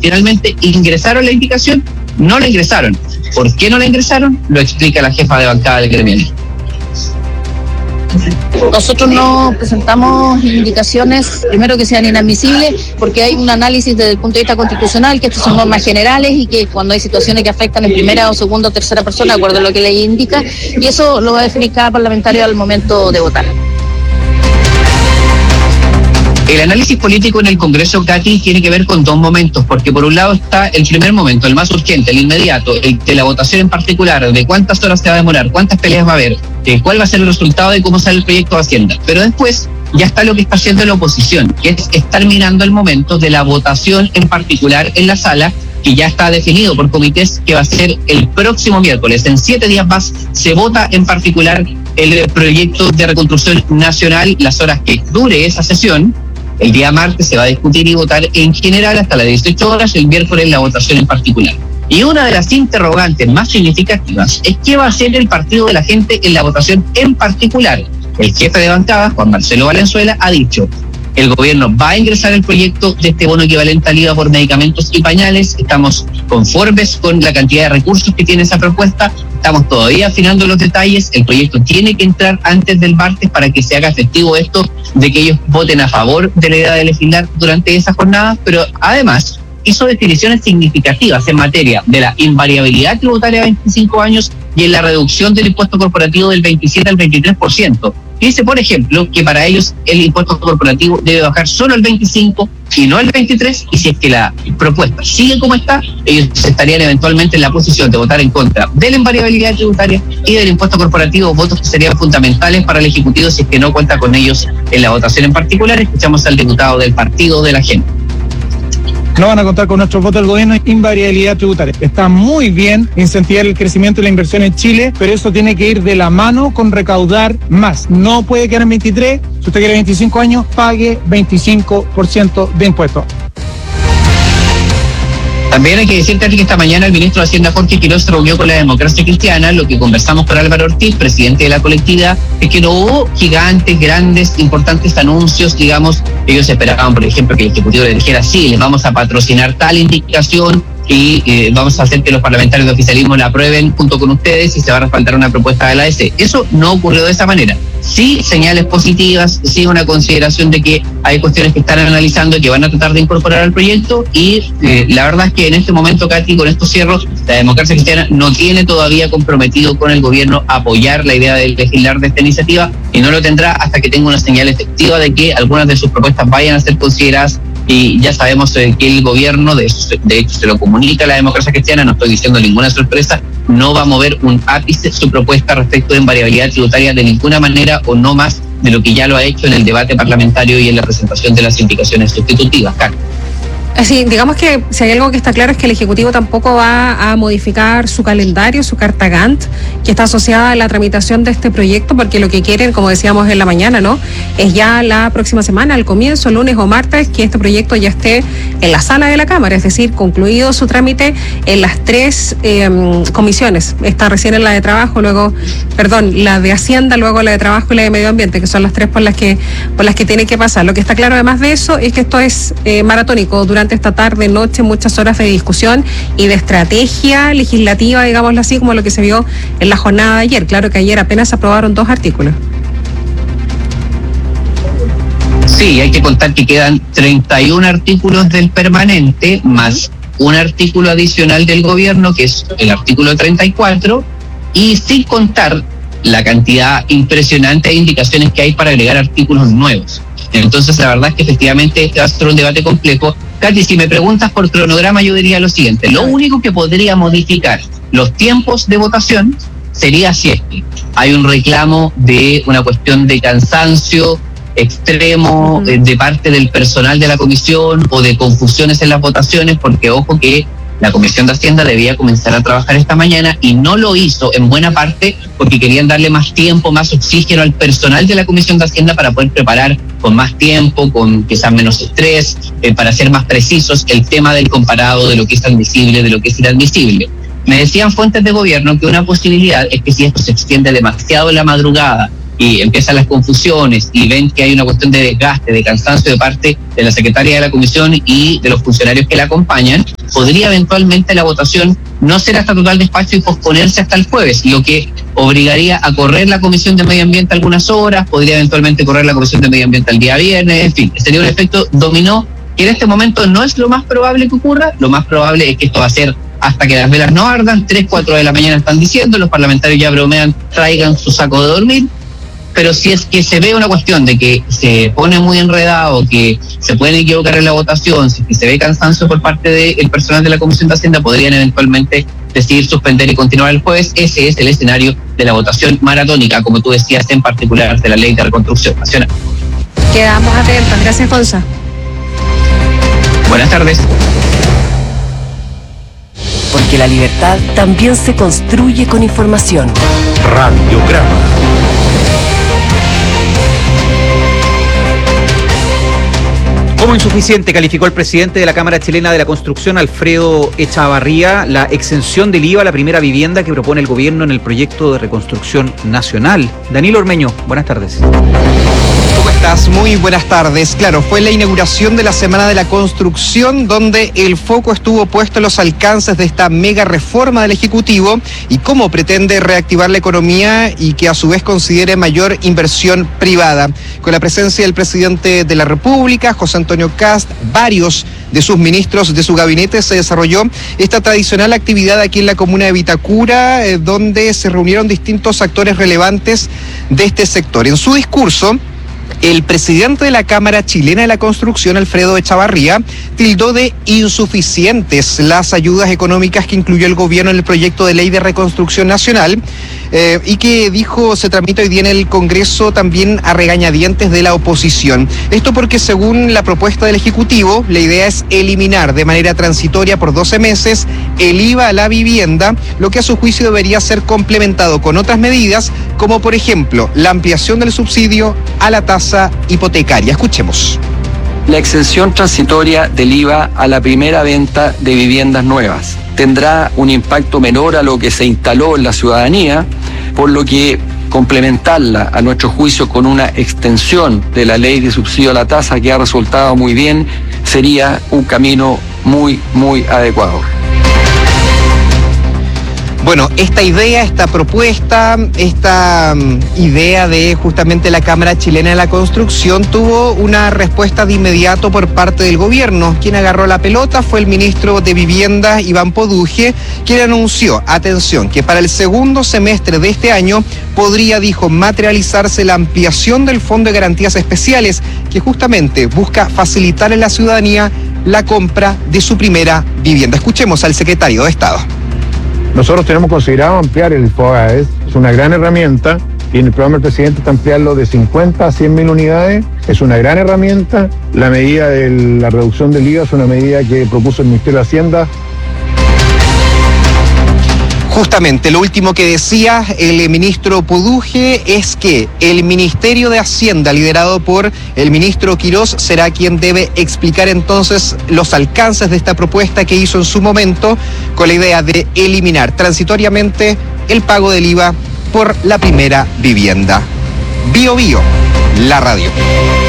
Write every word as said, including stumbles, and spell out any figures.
Finalmente, ¿ingresaron la indicación? No la ingresaron. ¿Por qué no la ingresaron? Lo explica la jefa de bancada del gremial. Nosotros no presentamos indicaciones, primero que sean inadmisibles, porque hay un análisis desde el punto de vista constitucional, que estas son normas generales y que cuando hay situaciones que afectan en primera o segunda o tercera persona, de acuerdo a lo que la ley indica, y eso lo va a definir cada parlamentario al momento de votar. El análisis político en el Congreso, Katy, tiene que ver con dos momentos, porque por un lado está el primer momento, el más urgente, el inmediato, el de la votación en particular, de cuántas horas se va a demorar, cuántas peleas va a haber, de cuál va a ser el resultado de cómo sale el proyecto de Hacienda. Pero después ya está lo que está haciendo la oposición, que es estar mirando el momento de la votación en particular en la sala, que ya está definido por comités, que va a ser el próximo miércoles. En siete días más se vota en particular el proyecto de reconstrucción nacional, las horas que dure esa sesión. El día martes se va a discutir y votar en general hasta las dieciocho horas, el miércoles la votación en particular. Y una de las interrogantes más significativas es qué va a hacer el Partido de la Gente en la votación en particular. El jefe de bancada, Juan Marcelo Valenzuela, ha dicho: el gobierno va a ingresar el proyecto de este bono equivalente al I V A por medicamentos y pañales. Estamos conformes con la cantidad de recursos que tiene esa propuesta. Estamos todavía afinando los detalles. El proyecto tiene que entrar antes del martes para que se haga efectivo esto de que ellos voten a favor de la idea de legislar durante esa jornada. Pero además hizo definiciones significativas en materia de la invariabilidad tributaria a veinticinco años y en la reducción del impuesto corporativo del veintisiete al veintitrés por ciento. Dice, por ejemplo, que para ellos el impuesto corporativo debe bajar solo el veinticinco y no el veintitrés, y si es que la propuesta sigue como está, ellos estarían eventualmente en la posición de votar en contra de la invariabilidad tributaria y del impuesto corporativo, votos que serían fundamentales para el Ejecutivo si es que no cuenta con ellos en la votación en particular. Escuchamos al diputado del Partido de la Gente. No van a contar con nuestros votos del gobierno, invariabilidad tributaria. Está muy bien incentivar el crecimiento y la inversión en Chile, pero eso tiene que ir de la mano con recaudar más. No puede quedar en veintitrés, si usted quiere veinticinco años, pague veinticinco por ciento de impuestos. También hay que decirte que esta mañana el ministro de Hacienda, Jorge Quiroz, se reunió con la Democracia Cristiana. Lo que conversamos con Álvaro Ortiz, presidente de la colectividad, es que no hubo gigantes, grandes, importantes anuncios, digamos. Ellos esperaban, por ejemplo, que el Ejecutivo le dijera: sí, les vamos a patrocinar tal indicación y eh, vamos a hacer que los parlamentarios de oficialismo la aprueben junto con ustedes y se va a respaldar una propuesta de la A D C. Eso no ocurrió de esa manera. Sí, señales positivas, sí una consideración de que hay cuestiones que están analizando y que van a tratar de incorporar al proyecto, y eh, la verdad es que en este momento, Katy, con estos cierros, la Democracia Cristiana no tiene todavía comprometido con el gobierno apoyar la idea de legislar de esta iniciativa, y no lo tendrá hasta que tenga una señal efectiva de que algunas de sus propuestas vayan a ser consideradas. Y ya sabemos eh, que el gobierno, de, eso, de hecho se lo comunica a la Democracia Cristiana, no estoy diciendo ninguna sorpresa, no va a mover un ápice su propuesta respecto de invariabilidad tributaria de ninguna manera, o no más de lo que ya lo ha hecho en el debate parlamentario y en la presentación de las indicaciones sustitutivas. Carlos. Así, digamos que si hay algo que está claro es que el Ejecutivo tampoco va a modificar su calendario, su carta Gantt, que está asociada a la tramitación de este proyecto, porque lo que quieren, como decíamos en la mañana, ¿no?, es ya la próxima semana, al comienzo, lunes o martes, que este proyecto ya esté en la sala de la Cámara, es decir, concluido su trámite en las tres eh, comisiones. Está recién en la de Trabajo, luego, perdón, la de Hacienda, luego la de Trabajo y la de Medio Ambiente, que son las tres por las que por las que tiene que pasar. Lo que está claro además de eso es que esto es eh, maratónico durante esta tarde, noche, muchas horas de discusión y de estrategia legislativa, digámoslo así, como lo que se vio en la jornada de ayer. Claro que ayer apenas aprobaron dos artículos. Sí, hay que contar que quedan treinta y un artículos del permanente, más un artículo adicional del gobierno, que es el artículo treinta y cuatro, y sin contar la cantidad impresionante de indicaciones que hay para agregar artículos nuevos. Entonces, la verdad es que efectivamente este va a ser un debate complejo. Katy, si me preguntas por cronograma, yo diría lo siguiente: lo único que podría modificar los tiempos de votación sería si es que hay un reclamo de una cuestión de cansancio extremo uh-huh. de parte del personal de la comisión, o de confusiones en las votaciones, porque ojo que la Comisión de Hacienda debía comenzar a trabajar esta mañana y no lo hizo, en buena parte porque querían darle más tiempo, más oxígeno al personal de la Comisión de Hacienda para poder preparar con más tiempo, con quizás menos estrés, eh, para ser más precisos el tema del comparado de lo que es admisible, de lo que es inadmisible. Me decían fuentes de gobierno que una posibilidad es que si esto se extiende demasiado en la madrugada y empiezan las confusiones y ven que hay una cuestión de desgaste, de cansancio de parte de la secretaria de la comisión y de los funcionarios que la acompañan, podría eventualmente la votación no ser hasta total despacho y posponerse hasta el jueves, lo que obligaría a correr la Comisión de Medio Ambiente algunas horas, podría eventualmente correr la Comisión de Medio Ambiente el día viernes, en fin, sería un efecto dominó que en este momento no es lo más probable que ocurra. Lo más probable es que esto va a ser hasta que las velas no ardan, tres, cuatro de la mañana están diciendo, los parlamentarios ya bromean, traigan su saco de dormir. Pero si es que se ve una cuestión de que se pone muy enredado, que se pueden equivocar en la votación, si se ve cansancio por parte del personal de la Comisión de Hacienda, podrían eventualmente decidir suspender y continuar el jueves. Ese es el escenario de la votación maratónica, como tú decías, en particular de la Ley de Reconstrucción Nacional. Quedamos atentos. Gracias, Gonza. Buenas tardes. Porque la libertad también se construye con información. Radiograma. Como insuficiente calificó el presidente de la Cámara Chilena de la Construcción, Alfredo Echavarría, la exención del I V A a la primera vivienda que propone el gobierno en el proyecto de reconstrucción nacional. Danilo Ormeño, buenas tardes. ¿Cómo estás? Muy buenas tardes. Claro, fue la inauguración de la Semana de la Construcción, donde el foco estuvo puesto en los alcances de esta mega reforma del Ejecutivo y cómo pretende reactivar la economía y que a su vez considere mayor inversión privada. Con la presencia del presidente de la República, José Antonio Kast, varios de sus ministros de su gabinete, se desarrolló esta tradicional actividad aquí en la comuna de Vitacura, eh, donde se reunieron distintos actores relevantes de este sector. En su discurso, el presidente de la Cámara Chilena de la Construcción, Alfredo Echavarría, tildó de insuficientes las ayudas económicas que incluyó el gobierno en el proyecto de ley de reconstrucción nacional eh, y que dijo se tramita hoy día en el Congreso también a regañadientes de la oposición. Esto porque según la propuesta del Ejecutivo, la idea es eliminar de manera transitoria por doce meses el I V A a la vivienda, lo que a su juicio debería ser complementado con otras medidas, como por ejemplo la ampliación del subsidio a la tasa hipotecaria. Escuchemos. La exención transitoria del I V A a la primera venta de viviendas nuevas tendrá un impacto menor a lo que se instaló en la ciudadanía, por lo que complementarla, a nuestro juicio, con una extensión de la ley de subsidio a la tasa que ha resultado muy bien, sería un camino muy, muy adecuado. Bueno, esta idea, esta propuesta, esta um, idea de justamente la Cámara Chilena de la Construcción tuvo una respuesta de inmediato por parte del gobierno. Quien agarró la pelota fue el ministro de Vivienda, Iván Poduje, quien anunció, atención, que para el segundo semestre de este año podría, dijo, materializarse la ampliación del Fondo de Garantías Especiales, que justamente busca facilitar a la ciudadanía la compra de su primera vivienda. Escuchemos al secretario de Estado. Nosotros tenemos considerado ampliar el FOGAES, es una gran herramienta, y en el programa del presidente está ampliarlo de cincuenta a cien mil unidades, es una gran herramienta. La medida de la reducción del I V A es una medida que propuso el Ministerio de Hacienda. Justamente, lo último que decía el ministro Poduje es que el Ministerio de Hacienda, liderado por el ministro Quirós, será quien debe explicar entonces los alcances de esta propuesta que hizo en su momento, con la idea de eliminar transitoriamente el pago del I V A por la primera vivienda. Bio Bio, la radio.